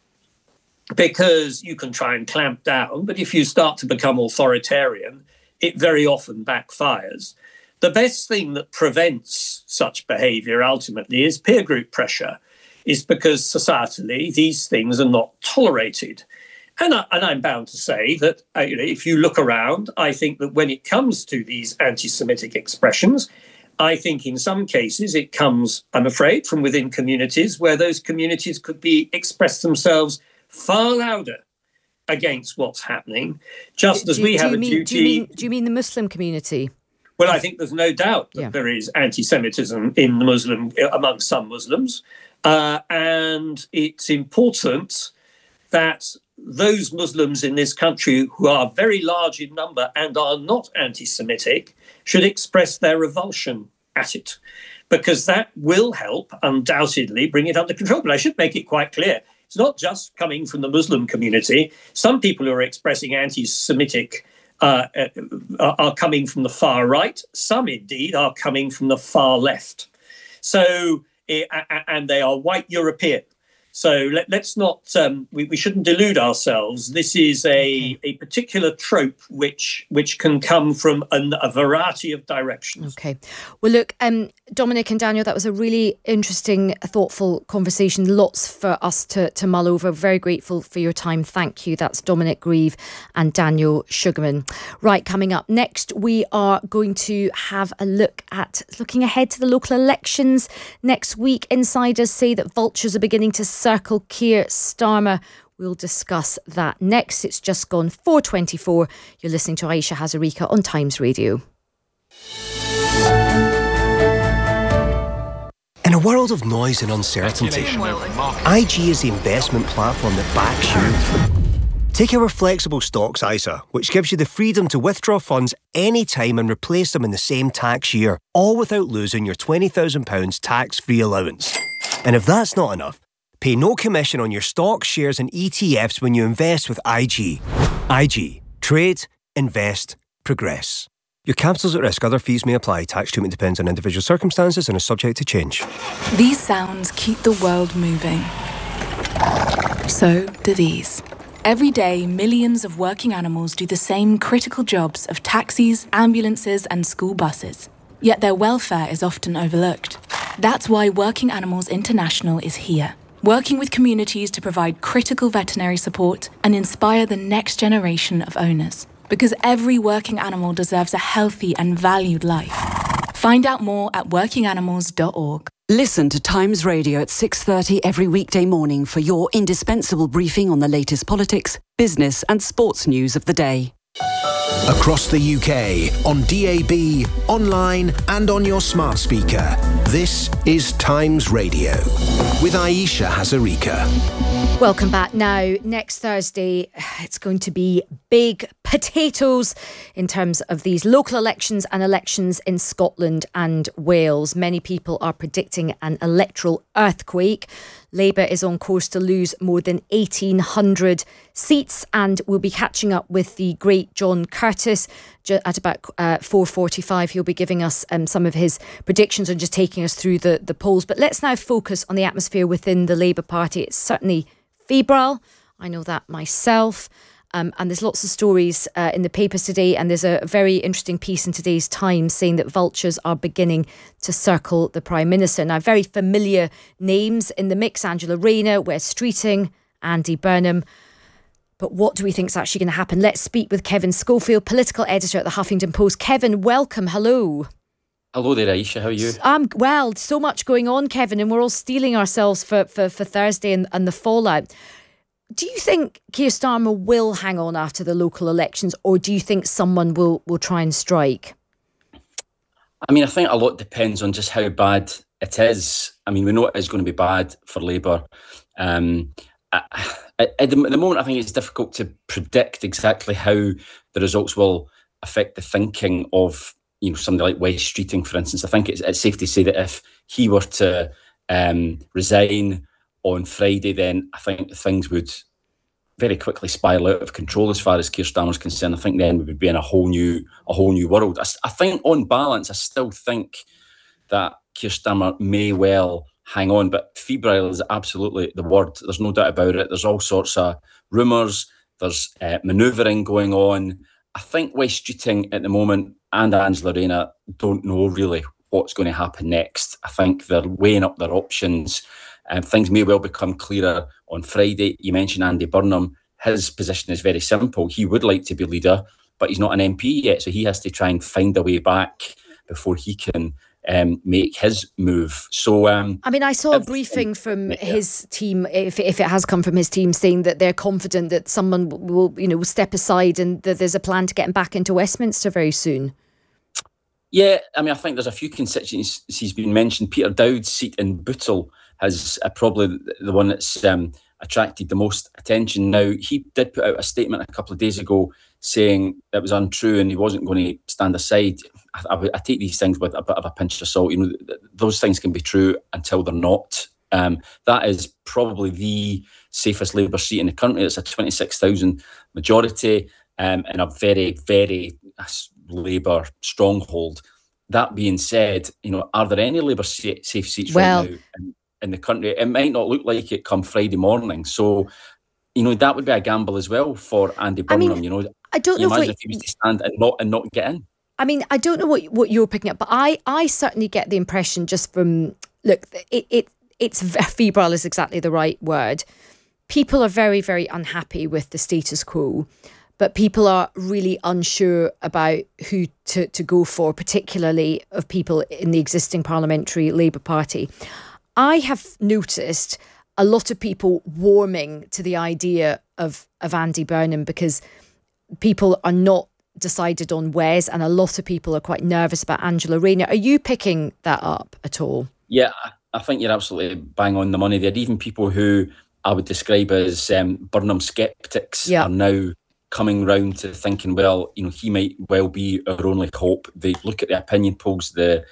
because you can try and clamp down, but if you start to become authoritarian, it very often backfires. The best thing that prevents such behaviour ultimately is peer group pressure, is because societally these things are not tolerated. And, I, and I'm bound to say that uh, you know, if you look around, I think that when it comes to these anti-Semitic expressions, I think in some cases it comes, I'm afraid, from within communities where those communities could be express themselves far louder against what's happening, just do, as we have a mean, duty. Do you, mean, do you mean the Muslim community? Well, I think there's no doubt that yeah. there is anti-Semitism in the Muslim, among some Muslims, uh, and it's important that those Muslims in this country who are very large in number and are not anti-Semitic should express their revulsion at it, because that will help undoubtedly bring it under control. But I should make it quite clear, it's not just coming from the Muslim community. Some people who are expressing anti-Semitic uh, uh, are coming from the far right. Some indeed are coming from the far left. So, uh, and they are white European. So let, let's not, um, we, we shouldn't delude ourselves. This is a, a particular trope which which can come from an, a variety of directions. Okay. Well, look, um, Dominic and Daniel, that was a really interesting, thoughtful conversation. Lots for us to, to mull over. Very grateful for your time. Thank you. That's Dominic Grieve and Daniel Sugarman. Right, coming up next, we are going to have a look at looking ahead to the local elections next week. Insiders say that vultures are beginning to circle Keir Starmer. We'll discuss that next. It's just gone four twenty-four. You're listening to Aisha Hazarika on Times Radio. In a world of noise and uncertainty, I G is the investment platform that backs you. Take our flexible stocks I S A, which gives you the freedom to withdraw funds anytime and replace them in the same tax year, all without losing your twenty thousand pounds tax-free allowance. And if that's not enough, Pay no commission on your stocks, shares and E T Fs when you invest with I G. I G. Trade, invest, progress. Your capital's at risk. Other fees may apply. Tax treatment depends on individual circumstances and is subject to change. These sounds keep the world moving. So do these. Every day, millions of working animals do the same critical jobs of taxis, ambulances, and school buses. Yet their welfare is often overlooked. That's why Working Animals International is here, working with communities to provide critical veterinary support and inspire the next generation of owners. Because every working animal deserves a healthy and valued life. Find out more at working animals dot org. Listen to Times Radio at six thirty every weekday morning for your indispensable briefing on the latest politics, business and sports news of the day. Across the U K, on D A B, online and on your smart speaker. This is Times Radio with Aisha Hazarika. Welcome back. Now, next Thursday, it's going to be big potatoes in terms of these local elections and elections in Scotland and Wales. Many people are predicting an electoral earthquake. Labour is on course to lose more than eighteen hundred seats, and we'll be catching up with the great John Curtis at about uh, four forty-five. He'll be giving us um, some of his predictions and just taking us through the, the polls. But let's now focus on the atmosphere within the Labour Party. It's certainly febrile. I know that myself. Um, and there's lots of stories uh, in the papers today, and there's a very interesting piece in today's Times saying that vultures are beginning to circle the Prime Minister. Now, very familiar names in the mix: Angela Rayner, Wes Streeting, Andy Burnham. But what do we think is actually going to happen? Let's speak with Kevin Schofield, political editor at the Huffington Post. Kevin, welcome. Hello. Hello there, Aisha. How are you? Um, well, so much going on, Kevin, and we're all steeling ourselves for, for, for Thursday and, and the fallout. Do you think Keir Starmer will hang on after the local elections, or do you think someone will, will try and strike? I mean, I think a lot depends on just how bad it is. I mean, we know it is going to be bad for Labour. Um, at, at, the, at the moment, I think it's difficult to predict exactly how the results will affect the thinking of, you know, somebody like Wes Streeting, for instance. I think it's, it's safe to say that if he were to um, resign on Friday, then I think things would very quickly spiral out of control as far as Keir Starmer's concerned. I think then we would be in a whole new, a whole new world. I, I think, on balance, I still think that Keir Starmer may well hang on, but febrile is absolutely the word. There's no doubt about it. There's all sorts of rumours. There's uh, manoeuvring going on. I think Wes Streeting at the moment and Angela Rayner don't know really what's going to happen next. I think they're weighing up their options. And um, things may well become clearer on Friday. You mentioned Andy Burnham. His position is very simple. He would like to be leader, but he's not an M P yet, so he has to try and find a way back before he can um, make his move. So, um, I mean, I saw a briefing from yeah. his team, if if it has come from his team, saying that they're confident that someone will, you know, will step aside and that there's a plan to get him back into Westminster very soon. Yeah, I mean, I think there's a few constituencies he's been mentioned. Peter Dowd's seat in Bootle has uh, probably the one that's um, attracted the most attention. Now, he did put out a statement a couple of days ago saying that was untrue and he wasn't going to stand aside. I, I, I take these things with a bit of a pinch of salt. You know, th- those things can be true until they're not. Um, that is probably the safest Labour seat in the country. It's a twenty-six thousand majority um, and a very, very uh, Labour stronghold. That being said, you know, are there any Labour sa- safe seats well, right now in, in the country? It might not look like it come Friday morning. So, you know, that would be a gamble as well for Andy Burnham. I mean, you know, I don't you know imagine if, if he was to stand and not and not get in. I mean, I don't know what what you're picking up, but I I certainly get the impression just from look, it it it's febrile is exactly the right word. People are very very unhappy with the status quo. But people are really unsure about who to, to go for, particularly of people in the existing parliamentary Labour Party. I have noticed a lot of people warming to the idea of, of Andy Burnham because people are not decided on Wes, and a lot of people are quite nervous about Angela Rayner. Are you picking that up at all? Yeah, I think you're absolutely bang on the money there. Even people who I would describe as um, Burnham sceptics yeah. are now coming round to thinking, well, you know, he might well be our only hope. They look at the opinion polls, the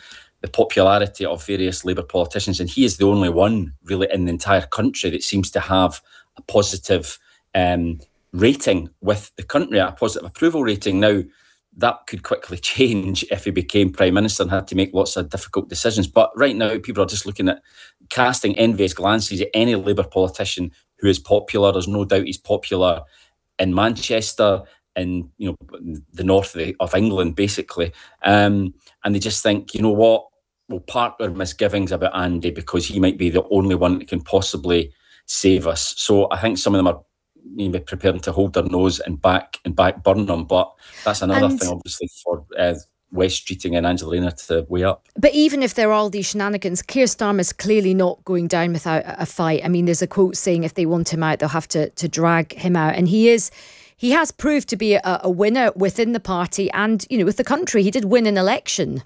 the popularity of various Labour politicians, and he is the only one really in the entire country that seems to have a positive um, rating with the country, a positive approval rating. Now, that could quickly change if he became Prime Minister and had to make lots of difficult decisions. But right now, people are just looking at casting envious glances at any Labour politician who is popular. There's no doubt he's popular in Manchester, in you know the north of, the, of England, basically. Um, and they just think, you know what, we'll park our misgivings about Andy because he might be the only one that can possibly save us. So I think some of them are you know, preparing to hold their nose and back and back burn them. But that's another And- thing, obviously, for uh, West Streeting and Angela Rayner to weigh up. But even if there are all these shenanigans, Keir Starmer's clearly not going down without a fight. I mean, there's a quote saying if they want him out, they'll have to, to drag him out. And he is, he has proved to be a, a winner within the party and, you know, with the country. He did win an election.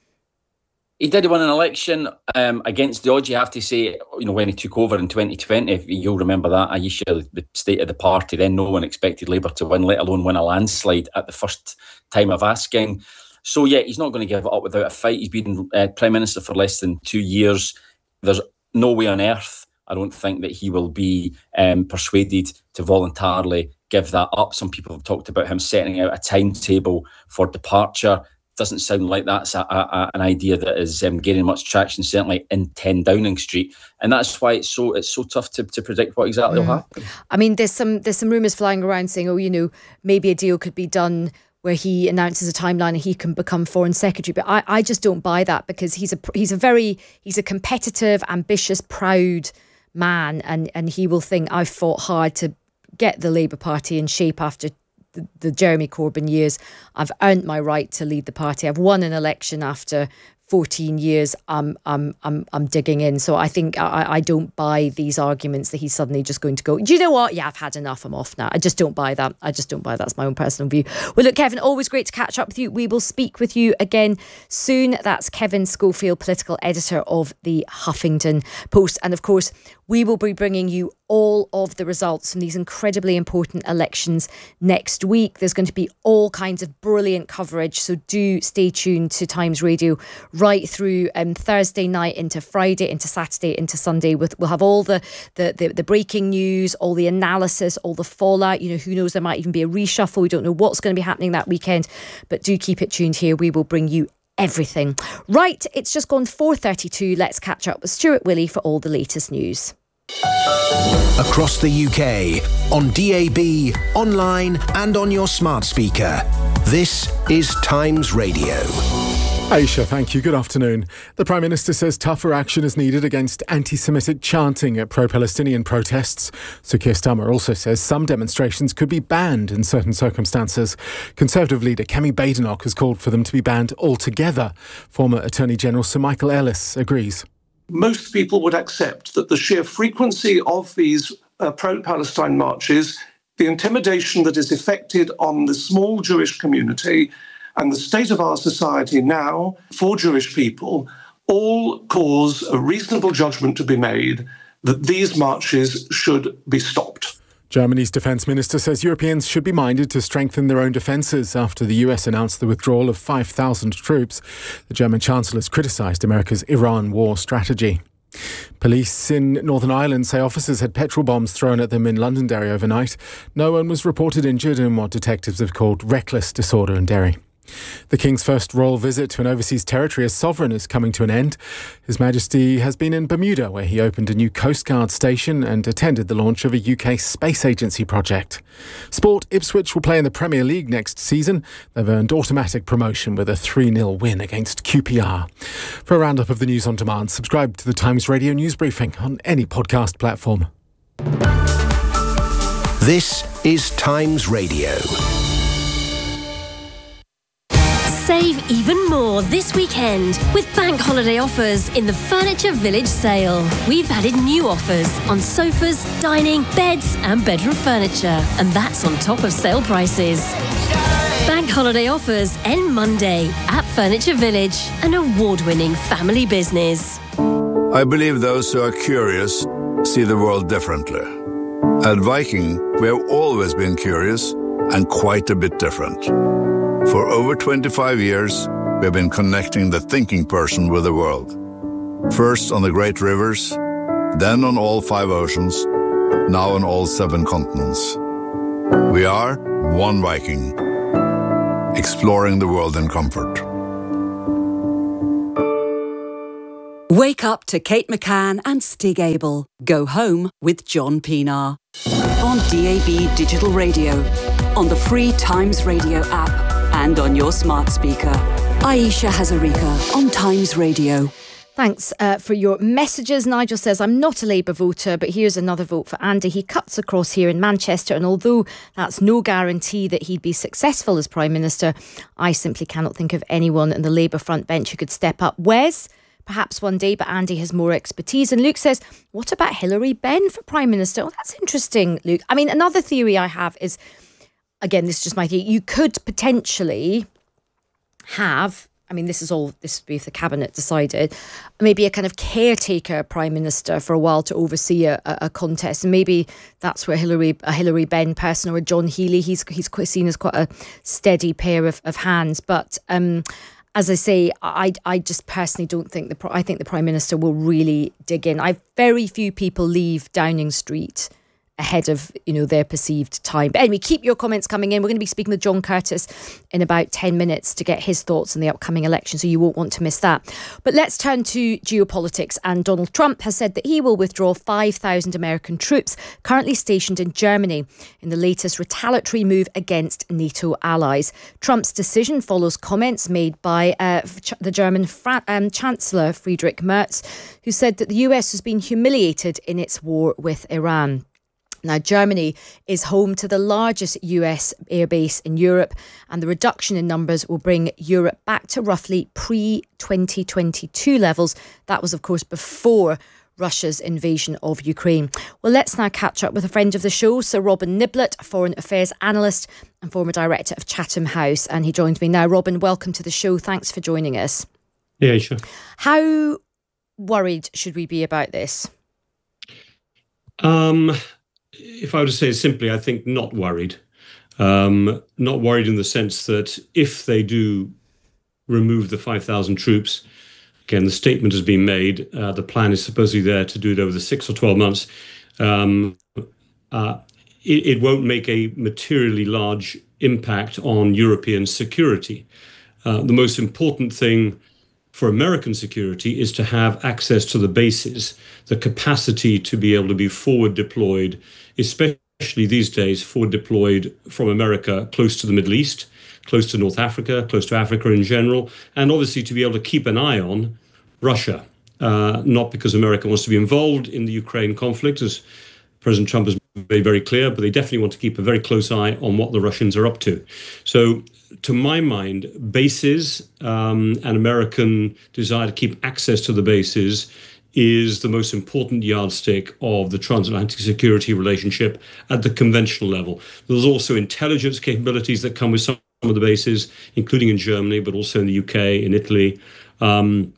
He did win an election um, against the odds, you have to say, you know, when he took over in twenty twenty. If you'll remember that, Aisha, the state of the party, then no one expected Labour to win, let alone win a landslide at the first time of asking. So, yeah, he's not going to give it up without a fight. He's been uh, Prime Minister for less than two years. There's no way on earth, I don't think, that he will be um, persuaded to voluntarily give that up. Some people have talked about him setting out a timetable for departure. Doesn't sound like that's a, a, an idea that is um, gaining much traction, certainly in ten Downing Street, and that's why it's so it's so tough to, to predict what exactly Mm. will happen. I mean, there's some there's some rumours flying around saying, oh, you know, maybe a deal could be done where he announces a timeline and he can become Foreign Secretary. But I, I just don't buy that because he's a he's a very he's a competitive, ambitious, proud man, and and he will think I've fought hard to get the Labour Party in shape after The, the Jeremy Corbyn years. I've earned my right to lead the party. I've won an election after fourteen years. I'm I'm I'm I'm digging in. So I think I, I don't buy these arguments that he's suddenly just going to go, do you know what? Yeah, I've had enough. I'm off now. I just don't buy that. I just don't buy that. That's my own personal view. Well, look, Kevin, always great to catch up with you. We will speak with you again soon. That's Kevin Schofield, political editor of the Huffington Post. And of course, we will be bringing you all of the results from these incredibly important elections next week. There's going to be all kinds of brilliant coverage, so do stay tuned to Times Radio right through um, Thursday night into Friday, into Saturday, into Sunday. We'll, we'll have all the, the, the, the breaking news, all the analysis, all the fallout. You know, who knows, there might even be a reshuffle. We don't know what's going to be happening that weekend, but do keep it tuned here. We will bring you everything. Right, it's just gone four thirty-two. Let's catch up with Stuart Willey for all the latest news. Across the U K, on D A B, online and on your smart speaker. This is Times Radio. Aisha, thank you. Good afternoon. The Prime Minister says tougher action is needed against anti-Semitic chanting at pro-Palestinian protests. Sir Keir Starmer also says some demonstrations could be banned in certain circumstances. Conservative leader Kemi Badenoch has called for them to be banned altogether. Former Attorney General Sir Michael Ellis agrees. Most people would accept that the sheer frequency of these uh, pro-Palestine marches, the intimidation that is effected on the small Jewish community and the state of our society now for Jewish people all cause a reasonable judgment to be made that these marches should be stopped. Germany's defence minister says Europeans should be minded to strengthen their own defences after the U S announced the withdrawal of five thousand troops. The German Chancellor has criticised America's Iran war strategy. Police in Northern Ireland say officers had petrol bombs thrown at them in Londonderry overnight. No one was reported injured in what detectives have called reckless disorder in Derry. The King's first royal visit to an overseas territory as sovereign is coming to an end. His Majesty has been in Bermuda, where he opened a new Coast Guard station and attended the launch of a U K space agency project. Sport, Ipswich will play in the Premier League next season. They've earned automatic promotion with a three nil win against Q P R. For a roundup of the news on demand, subscribe to the Times Radio News Briefing on any podcast platform. This is Times Radio. Save even more this weekend with bank holiday offers in the Furniture Village sale. We've added new offers on sofas, dining, beds and bedroom furniture. And that's on top of sale prices. Bank holiday offers end Monday at Furniture Village, an award-winning family business. I believe those who are curious see the world differently. At Viking, we have always been curious and quite a bit different. For over twenty-five years, we have been connecting the thinking person with the world. First on the great rivers, then on all five oceans, now on all seven continents. We are one Viking, exploring the world in comfort. Wake up to Kate McCann and Stig Abel. Go home with John Pienaar. On D A B Digital Radio, on the free Times Radio app, and on your smart speaker. Aisha Hazarika on Times Radio. Thanks uh, for your messages. Nigel says, I'm not a Labour voter, but here's another vote for Andy. He cuts across here in Manchester, and although that's no guarantee that he'd be successful as Prime Minister, I simply cannot think of anyone in the Labour front bench who could step up. Wes? Perhaps one day, but Andy has more expertise. And Luke says, what about Hilary Benn for Prime Minister? Oh, that's interesting, Luke. I mean, another theory I have is, again, this is just my theory, you could potentially have, I mean, this is all, this would be if the Cabinet decided, maybe a kind of caretaker Prime Minister for a while to oversee a, a contest. And maybe that's where Hilary, a Hilary Benn person or a John Healey, he's he's quite seen as quite a steady pair of, of hands. But um as I say, I, I just personally don't think the I think the Prime Minister will really dig in. I've very few people leave Downing Street ahead of, you know, their perceived time. But anyway, keep your comments coming in. We're going to be speaking with John Curtis in about ten minutes to get his thoughts on the upcoming election, so you won't want to miss that. But let's turn to geopolitics. And Donald Trump has said that he will withdraw five thousand American troops currently stationed in Germany in the latest retaliatory move against NATO allies. Trump's decision follows comments made by uh, the German Fra- um, Chancellor Friedrich Merz, who said that the U S has been humiliated in its war with Iran. Now, Germany is home to the largest U S airbase in Europe, and the reduction in numbers will bring Europe back to roughly pre twenty twenty-two levels. That was, of course, before Russia's invasion of Ukraine. Well, let's now catch up with a friend of the show, Sir Robin Niblett, foreign affairs analyst and former director of Chatham House. And he joins me now. Robin, welcome to the show. Thanks for joining us. Yeah, sure. How worried should we be about this? Um... If I were to say it simply, I think not worried. Um, not worried in the sense that if they do remove the five thousand troops, again, the statement has been made, uh, the plan is supposedly there to do it over the six or twelve months. Um, uh, it, it won't make a materially large impact on European security. Uh, the most important thing for American security is to have access to the bases, the capacity to be able to be forward deployed, especially these days, forward deployed from America close to the Middle East, close to North Africa, close to Africa in general, and obviously to be able to keep an eye on Russia, uh, not because America wants to be involved in the Ukraine conflict, as President Trump has made very clear, but they definitely want to keep a very close eye on what the Russians are up to. So, to my mind, bases um, and American desire to keep access to the bases is the most important yardstick of the transatlantic security relationship at the conventional level. There's also intelligence capabilities that come with some of the bases, including in Germany, but also in the U K, in Italy. Um,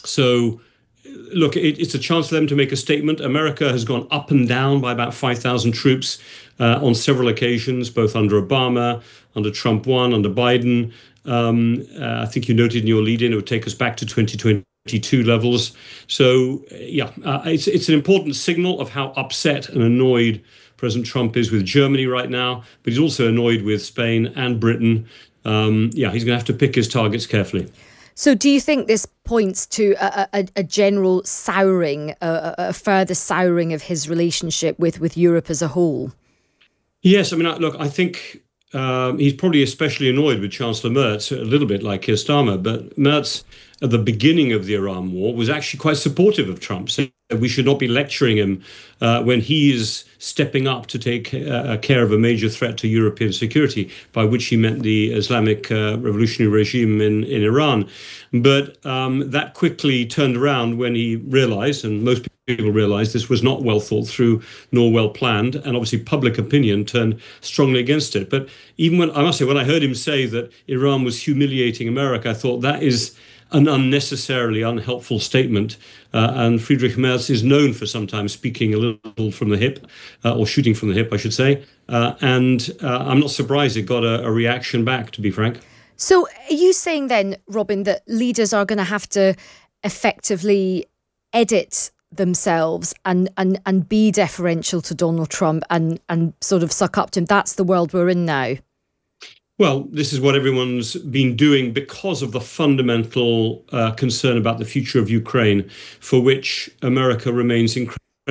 so, look, it, it's a chance for them to make a statement. America has gone up and down by about five thousand troops uh, on several occasions, both under Obama, under Trump one, under Biden. Um, uh, I think you noted in your lead-in it would take us back to twenty twenty-two levels. So, yeah, uh, it's, it's an important signal of how upset and annoyed President Trump is with Germany right now, but he's also annoyed with Spain and Britain. Um, yeah, he's going to have to pick his targets carefully. So do you think this points to a, a, a general souring, a, a further souring of his relationship with, with Europe as a whole? Yes, I mean, look, I think um, he's probably especially annoyed with Chancellor Merz, a little bit like Keir Starmer, but Merz at the beginning of the Iran war was actually quite supportive of Trump, saying that we should not be lecturing him uh, when he is stepping up to take uh, care of a major threat to European security, by which he meant the Islamic uh, revolutionary regime in, in Iran. But um, that quickly turned around when he realized, and most people realized, this was not well thought through nor well planned, and obviously public opinion turned strongly against it. But even when, I must say, when I heard him say that Iran was humiliating America, I thought that is an unnecessarily unhelpful statement. Uh, and Friedrich Merz is known for sometimes speaking a little from the hip, uh, or shooting from the hip, I should say. Uh, and uh, I'm not surprised it got a, a reaction back, to be frank. So are you saying then, Robin, that leaders are going to have to effectively edit themselves and, and, and be deferential to Donald Trump and, and sort of suck up to him? That's the world we're in now. Well, this is what everyone's been doing because of the fundamental uh, concern about the future of Ukraine, for which America remains incredibly